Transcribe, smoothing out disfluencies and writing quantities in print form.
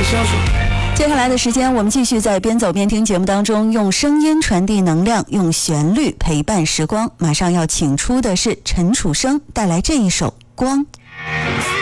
接下来的时间，我们继续在边走边听节目当中，用声音传递能量，用旋律陪伴时光。马上要请出的是陈楚生带来这一首《光》。